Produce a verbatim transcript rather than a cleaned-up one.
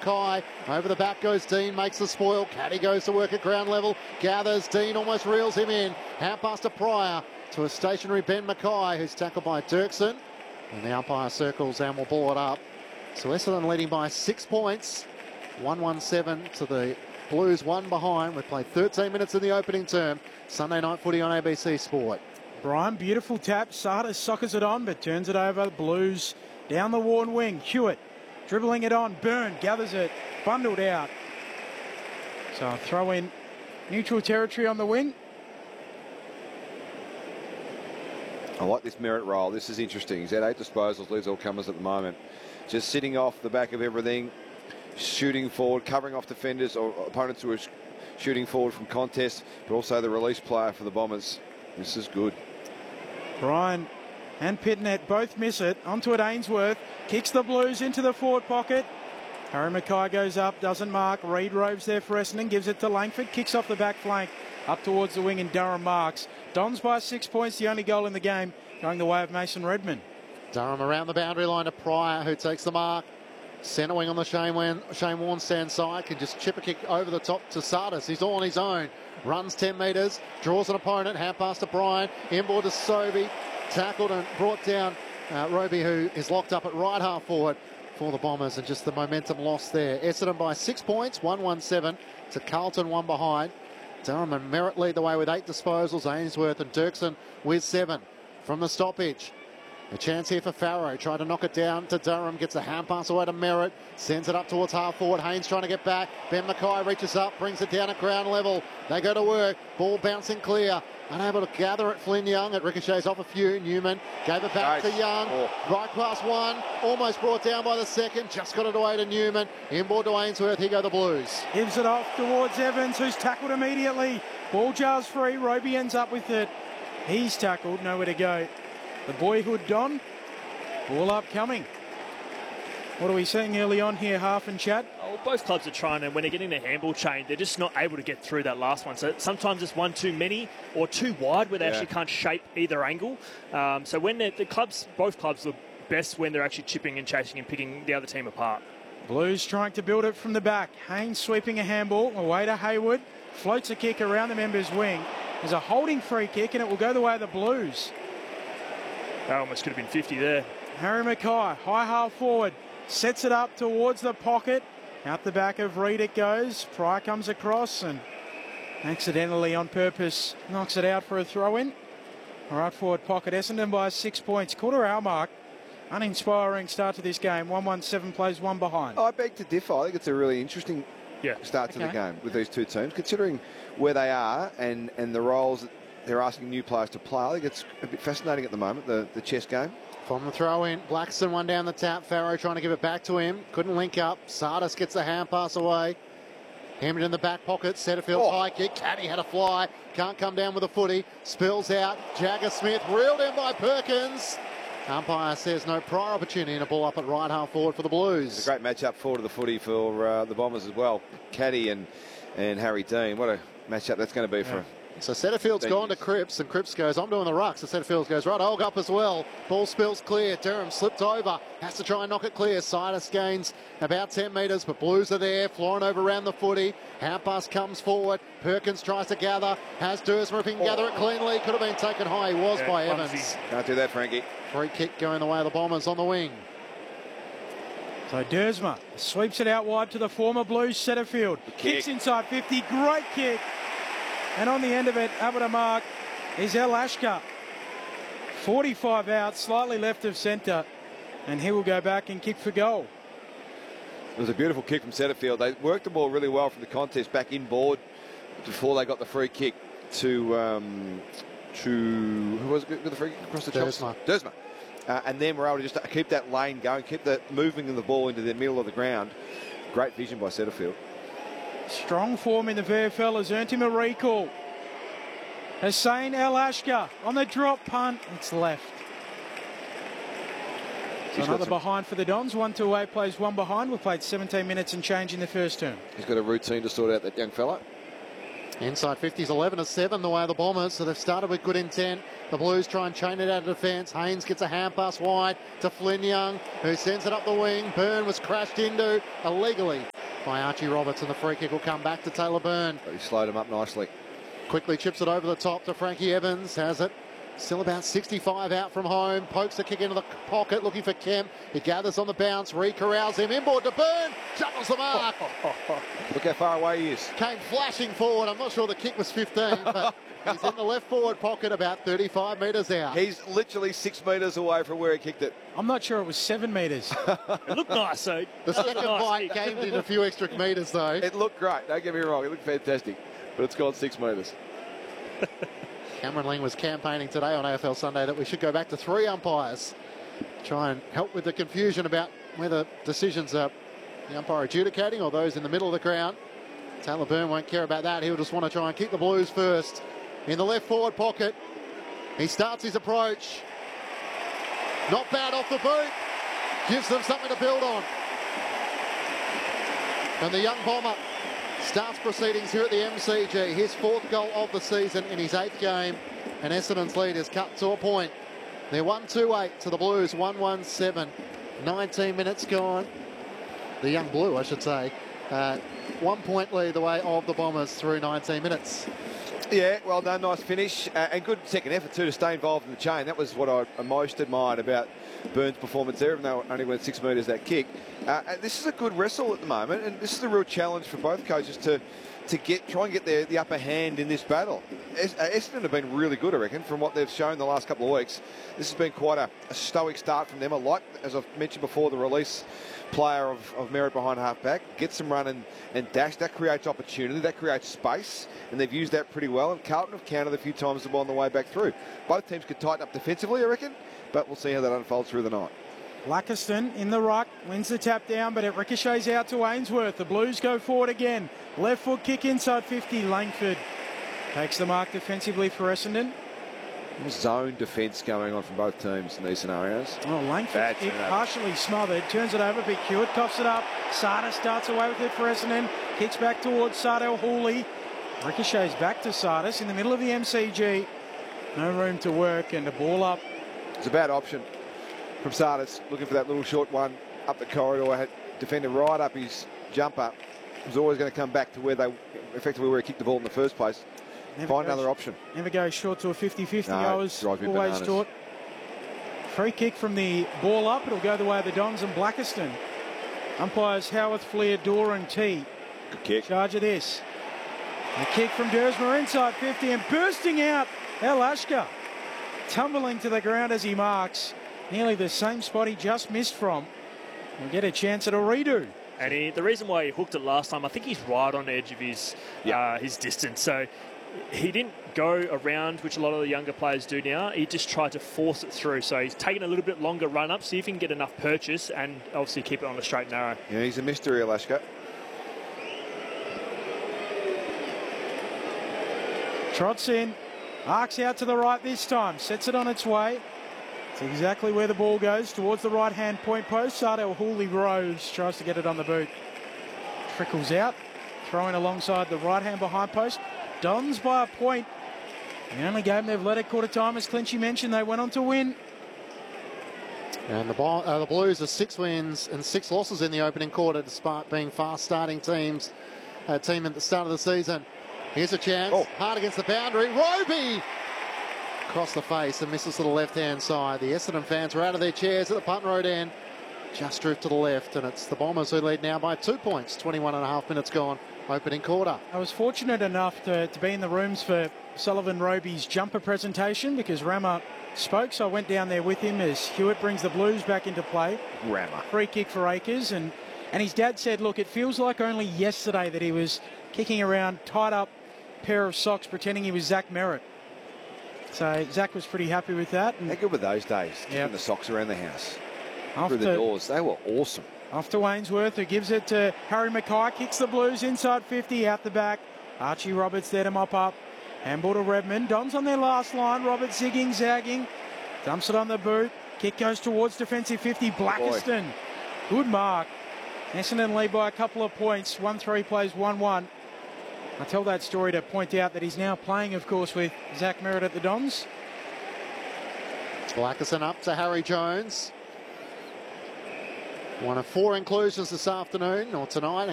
Mackay. Over the back goes Dean, makes the spoil. Caddy goes to work at ground level, gathers. Dean almost reels him in. Hand pass to Pryor, to a stationary Ben Mackay, who's tackled by Dirksen. And the umpire circles and will ball it up. So Essendon leading by six points. one one seven to the Blues, one behind. We've played thirteen minutes in the opening term. Sunday night footy on A B C Sport. Brian, beautiful tap. Sada sockers it on, but turns it over. Blues down the worn wing. Hewitt dribbling it on. Byrne gathers it. Bundled out. So I'll throw in neutral territory on the wing. I like this Merrett role. This is interesting. He's had eight disposals, leads all comers at the moment. Just sitting off the back of everything, shooting forward, covering off defenders or opponents who are shooting forward from contests, but also the release player for the Bombers. This is good. Brian and Pitnet both miss it. Onto it, Ainsworth. Kicks the Blues into the forward pocket. Harry Mackay goes up, doesn't mark. Reid roves there for Essendon, gives it to Langford. Kicks off the back flank, up towards the wing, and Durham marks. Dons by six points, the only goal in the game, going the way of Mason Redman. Durham around the boundary line to Pryor, who takes the mark. Centre wing on the Shane, Wan Shane Warne stand side, can just chip a kick over the top to Sardis. He's all on his own. Runs ten metres, draws an opponent, hand pass to Brian, inboard to Sobey, tackled and brought down uh, Roby, who is locked up at right half forward for the Bombers, and just the momentum lost there. Essendon by six points, one one seven to Carlton, one behind. Durham and Merrett lead the way with eight disposals, Ainsworth and Dirksen with seven from the stoppage. A chance here for Farrow, tried to knock it down to Durham, gets a hand pass away to Merrett, sends it up towards half forward. Haynes trying to get back, Ben Mackay reaches up, brings it down at ground level. They go to work, ball bouncing clear, unable to gather it. Flynn Young, it ricochets off a few. Newman gave it back nice. to Young, oh. right past one, almost brought down by the second, just got it away to Newman, inboard to Ainsworth. Here go the Blues. Gives it off towards Evans, who's tackled immediately. Ball jars free, Roby ends up with it. He's tackled, nowhere to go. The boyhood Don, ball upcoming. What are we seeing early on here, Half and Chad? Oh, both clubs are trying, and when they're getting the handball chain, they're just not able to get through that last one. So sometimes it's one too many or too wide where they yeah. actually can't shape either angle. Um, so when the clubs, both clubs look best when they're actually chipping and chasing and picking the other team apart. Blues trying to build it from the back. Haynes sweeping a handball away to Hayward. Floats a kick around the members' wing. There's a holding free kick, and it will go the way of the Blues. That almost could have been fifty there. Harry Mackay, high half forward, sets it up towards the pocket. Out the back of Reid it goes. Pryor comes across and accidentally on purpose knocks it out for a throw-in. Right forward pocket, Essendon by six points. Quarter hour mark. Uninspiring start to this game. one one seven plays one behind. I beg to differ. I think it's a really interesting yeah. start okay. to the game with these two teams, considering where they are and, and the roles that they're asking new players to play. I think it's a bit fascinating at the moment, the, the chess game. From the throw in, Blackson one down the tap. Farrow trying to give it back to him. Couldn't link up. Sardis gets the hand pass away. Hammered in the back pocket. Setterfield oh. high kick. Caddy had a fly. Can't come down with a footy. Spills out. Jagger Smith reeled in by Perkins. Umpire says no prior opportunity, and a ball up at right half forward for the Blues. It's a great match up forward of the footy for uh, the Bombers as well. Caddy and, and Harry Dean. What a match up that's going to be yeah. for So Setterfield's gone to Cripps, and Cripps goes, I'm doing the ruck. So Setterfield goes, right, hold up as well. Ball spills clear. Durham slipped over. Has to try and knock it clear. Sidus gains about ten metres, but Blues are there. Flying over around the footy. Hand pass comes forward. Perkins tries to gather. Has Dursma if he can oh. gather it cleanly. Could have been taken high. He was yeah, by Evans. Easy. Can't do that, Frankie. Free kick going the way of the Bombers on the wing. So Dursma sweeps it out wide to the former Blues Setterfield. Kicks inside fifty. Great kick. And on the end of it, able to mark is El Ashkar. forty-five out, slightly left of centre. And he will go back and kick for goal. It was a beautiful kick from Setterfield. They worked the ball really well from the contest back inboard before they got the free kick to, um, to who was it with the free kick across the chops? Dursma. Dursma. Uh, and then we're able to just keep that lane going, keep the moving of the ball into the middle of the ground. Great vision by Setterfield. Strong form in the V F L has earned him a recall. Hussein El Ashkar on the drop punt. It's left. So another behind for the Dons. One to away plays one behind. We've played seventeen minutes and change in the first term. He's got a routine to sort out, that young fella. Inside fifties, eleven to seven the way of the Bombers. So they've started with good intent. The Blues try and chain it out of defence. Haynes gets a hand pass wide to Flynn Young, who sends it up the wing. Byrne was crashed into illegally by Archie Roberts, and the free kick will come back to Taylor Byrne. But he slowed him up nicely. Quickly chips it over the top to Frankie Evans. Has it. Still about sixty-five out from home. Pokes the kick into the pocket, looking for Kemp. He gathers on the bounce, re-corrals him. Inboard to Byrne. Juggles the mark. Look how far away he is. Came flashing forward. I'm not sure the kick was fifteen, but he's in the left forward pocket about thirty-five metres out. He's literally six metres away from where he kicked it. I'm not sure it was seven metres. It looked nice, so The that was a second nice bite kick. gained in a few extra metres, though. It looked great. Don't get me wrong. It looked fantastic. But it's gone six metres. Cameron Ling was campaigning today on A F L Sunday that we should go back to three umpires. Try and help with the confusion about whether decisions are the umpire adjudicating or those in the middle of the ground. Taylor Byrne won't care about that. He'll just want to try and keep the Blues first. In the left forward pocket, he starts his approach. Not bad off the boot. Gives them something to build on. And the young bomber starts proceedings here at the M C G. His fourth goal of the season in his eighth game. And Essendon's lead is cut to a point. They're one two eight to the Blues, one one seven. nineteen minutes gone. The young blue, I should say. Uh, one point lead the way of the Bombers through nineteen minutes. Yeah, well done, nice finish. Uh, and good second effort too to stay involved in the chain. That was what I most admired about Byrne's performance there, even though it only went six metres that kick. Uh, and this is a good wrestle at the moment, and this is a real challenge for both coaches to to get try and get their, the upper hand in this battle. Es, uh, Essendon have been really good, I reckon, from what they've shown the last couple of weeks. This has been quite a, a stoic start from them. I like, as I've mentioned before, the release player of, of Merritt behind half-back, gets them running and dash. That creates opportunity, that creates space, and they've used that pretty well. And Carlton have countered a few times on the way back through. Both teams could tighten up defensively, I reckon, but we'll see how that unfolds through the night. Blackiston in the ruck, wins the tap down, but it ricochets out to Ainsworth. The Blues go forward again. Left foot kick inside fifty. Langford takes the mark defensively for Essendon. Zone defence going on from both teams in these scenarios. Oh, Langford That's kick enough. partially smothered, turns it over, big Hewitt coughs it up. Sada starts away with it for Essendon, kicks back towards Sardell Hooley. Ricochets back to Sardis in the middle of the M C G. No room to work, and a ball up. It's a bad option from Sardis, looking for that little short one up the corridor. Had defender right up his jumper. Was always going to come back to where they, effectively where he kicked the ball in the first place. Never Find goes, another option. Never goes short to a fifty fifty. No, I was drives me always bananas. taught. Free kick from the ball up. It'll go the way of the Dons and Blackiston. Umpires Howarth, Fleer, Dore and T. Good kick. Charge of this. A kick from Dersmer inside fifty and bursting out El Ashka. Tumbling to the ground as he marks. Nearly the same spot he just missed from. We'll get a chance at a redo. And he, the reason why he hooked it last time, I think he's right on the edge of his Yeah. uh, his distance. So he didn't go around, which a lot of the younger players do now. He just tried to force it through. So he's taken a little bit longer run up, see if he can get enough purchase and obviously keep it on the straight and narrow. Yeah, he's a mystery, Alashka. Trots in. Arcs out to the right this time. Sets it on its way. It's exactly where the ball goes, towards the right-hand point post. Sardell Hooley Rose tries to get it on the boot. Trickles out. Throwing alongside the right-hand behind post. Dons by a point. The only game they've led at quarter time, as Clinchy mentioned, they went on to win. And the, Bo- uh, the Blues are six wins and six losses in the opening quarter, despite being fast-starting teams. Uh, team at the start of the season. Here's a chance. Oh. Hard against the boundary. Roby! Across the face and misses to the left-hand side. The Essendon fans were out of their chairs at the punt road end. Just drifted to the left, and it's the Bombers who lead now by two points. twenty-one and a half minutes gone, opening quarter. I was fortunate enough to, to be in the rooms for Sullivan Roby's jumper presentation because Rammer spoke, so I went down there with him as Hewitt brings the Blues back into play. Rammer. Free kick for Akers, and, and his dad said, look, it feels like only yesterday that he was kicking around, tied up pair of socks, pretending he was Zach Merritt. So Zach was pretty happy with that. How And good were those days? Kicking Yep. the socks around the house. off Through the to, doors. They were awesome. off to Ainsworth, who gives it to Harry Mackay, kicks the Blues inside fifty, out the back. Archie Roberts there to mop up. Handball to Redmond. Dons on their last line. Roberts zigging, zagging. Dumps it on the boot. Kick goes towards defensive fifty. Blackiston. Good mark. Essendon lead by a couple of points. one three plays one one. I tell that story to point out that he's now playing, of course, with Zach Merritt at the Dons. Blackiston up to Harry Jones. One of four inclusions this afternoon or tonight.